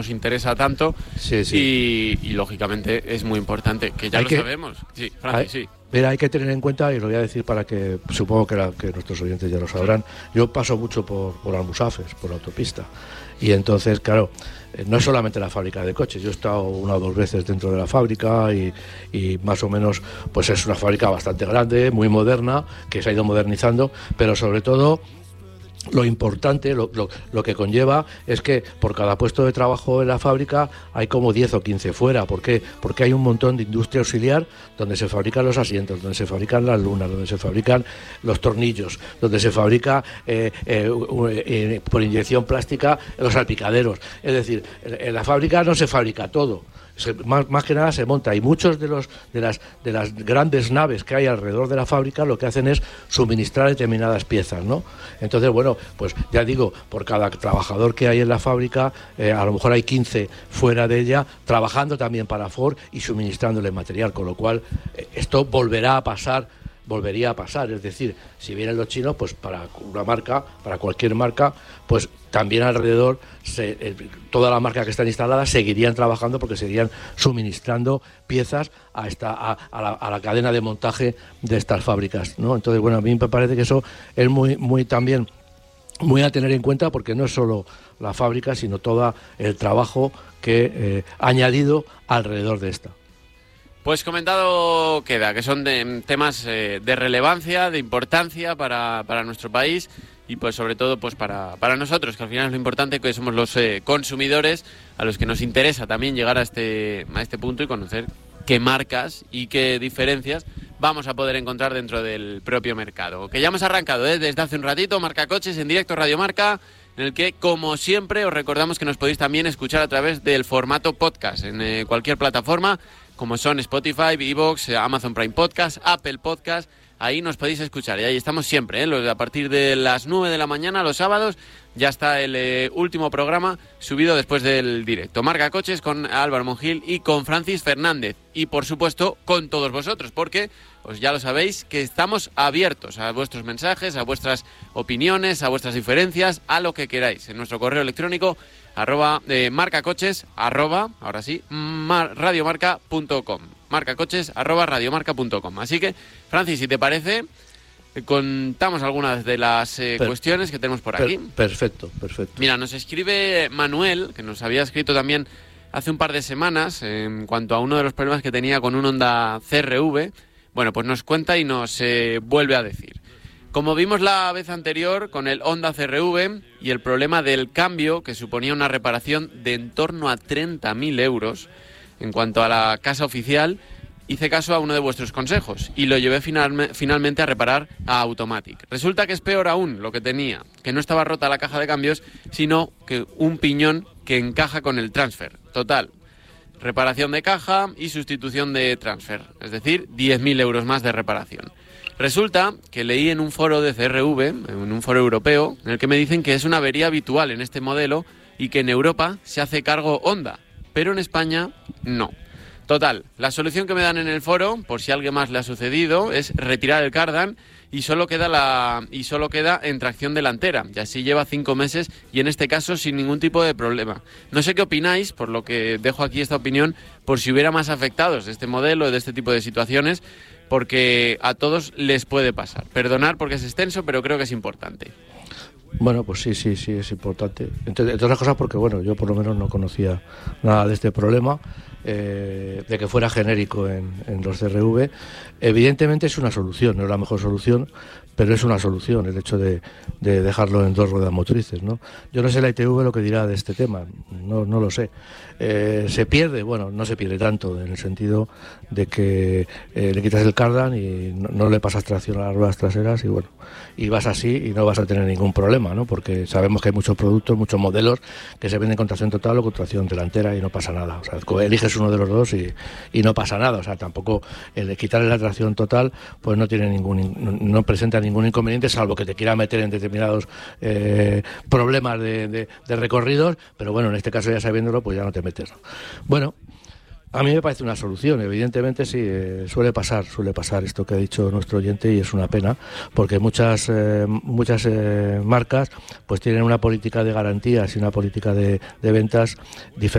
nos interesa tanto. Sí. Y lógicamente es muy importante, que ya lo sabemos. Sí, Francis, sí. Mira, hay que tener en cuenta, y lo voy a decir para que, supongo que nuestros oyentes ya lo sabrán, yo paso mucho por Almusafes, por la autopista, y entonces, claro, no es solamente la fábrica de coches, yo he estado 1 o 2 veces dentro de la fábrica y más o menos, pues es una fábrica bastante grande, muy moderna, que se ha ido modernizando, pero sobre todo lo importante, lo que conlleva es que por cada puesto de trabajo en la fábrica hay como 10 o 15 fuera. ¿Por qué? Porque hay un montón de industria auxiliar donde se fabrican los asientos, donde se fabrican las lunas, donde se fabrican los tornillos, donde se fabrica por inyección plástica los salpicaderos. Es decir, en la fábrica no se fabrica todo. Más que nada se monta, y muchos de las grandes naves que hay alrededor de la fábrica lo que hacen es suministrar determinadas piezas, ¿no? Entonces, bueno, pues ya digo, por cada trabajador que hay en la fábrica, a lo mejor hay 15 fuera de ella trabajando también para Ford y suministrándole material, con lo cual esto volvería a pasar, es decir, si vienen los chinos, pues para una marca, para cualquier marca, pues también alrededor toda la marca que están instaladas seguirían trabajando, porque seguirían suministrando piezas a la cadena de montaje de estas fábricas, ¿no? Entonces, bueno, a mí me parece que eso es muy también muy a tener en cuenta, porque no es solo la fábrica, sino todo el trabajo que añadido alrededor de esta. Pues comentado queda, que son temas de relevancia, de importancia para nuestro país y pues sobre todo pues para nosotros, que al final es lo importante, que somos los consumidores, a los que nos interesa también llegar a este punto y conocer qué marcas y qué diferencias vamos a poder encontrar dentro del propio mercado. Que ya hemos arrancado desde hace un ratito, Marca Coches en directo Radio Marca, en el que, como siempre, os recordamos que nos podéis también escuchar a través del formato podcast en cualquier plataforma, como son Spotify, iVoox, Amazon Prime Podcast, Apple Podcast. Ahí nos podéis escuchar y ahí estamos siempre, a partir de las 9 de la mañana los sábados ya está el último programa subido después del directo. Marca Coches con Álvaro Mongil y con Francis Fernández, y por supuesto con todos vosotros, porque pues ya lo sabéis que estamos abiertos a vuestros mensajes, a vuestras opiniones, a vuestras diferencias, a lo que queráis en nuestro correo electrónico @marcacoches @radiomarca.com, marcacoches@radiomarca.com. Así que, Francis, si te parece, contamos algunas de las cuestiones que tenemos por aquí. Perfecto. Mira, nos escribe Manuel, que nos había escrito también hace un par de semanas en cuanto a uno de los problemas que tenía con un Honda CR-V. Bueno, pues nos cuenta y nos vuelve a decir. Como vimos la vez anterior con el Honda CR-V y el problema del cambio, que suponía una reparación de en torno a 30.000 euros, en cuanto a la casa oficial, hice caso a uno de vuestros consejos y lo llevé finalmente a reparar a Automatic. Resulta que es peor aún lo que tenía, que no estaba rota la caja de cambios, sino que un piñón que encaja con el transfer. Total, reparación de caja y sustitución de transfer, es decir, 10.000 euros más de reparación. Resulta que leí en un foro de CRV, en un foro europeo, en el que me dicen que es una avería habitual en este modelo y que en Europa se hace cargo Honda, pero en España no. Total, la solución que me dan en el foro, por si a alguien más le ha sucedido, es retirar el cardan y solo queda en tracción delantera. Y así lleva 5 meses y en este caso sin ningún tipo de problema. No sé qué opináis, por lo que dejo aquí esta opinión, por si hubiera más afectados de este modelo, de este tipo de situaciones, porque a todos les puede pasar. Perdonar porque es extenso, pero creo que es importante. Bueno, pues sí, es importante. Entre otras cosas porque, bueno, yo por lo menos no conocía nada de este problema, de que fuera genérico en los CRV. Evidentemente es una solución, no es la mejor solución, pero es una solución el hecho de dejarlo en 2 ruedas motrices, ¿no? Yo no sé la ITV lo que dirá de este tema, no lo sé. ¿Se pierde? Bueno, no se pierde tanto, en el sentido de que le quitas el cardan y no le pasas tracción a las ruedas traseras y bueno, y vas así y no vas a tener ningún problema, ¿no? Porque sabemos que hay muchos productos, muchos modelos que se venden con tracción total o con tracción delantera y no pasa nada. O sea, eliges uno de los dos y no pasa nada. O sea, tampoco el quitarle la tracción total pues no tiene no presenta ningún inconveniente, salvo que te quiera meter en determinados problemas de recorridos, pero bueno, en este caso ya sabiéndolo, pues ya no te metes, ¿no? Bueno, A mí me parece una solución, evidentemente sí, suele pasar esto que ha dicho nuestro oyente y es una pena porque muchas marcas pues tienen una política de garantías y una política de ventas diferente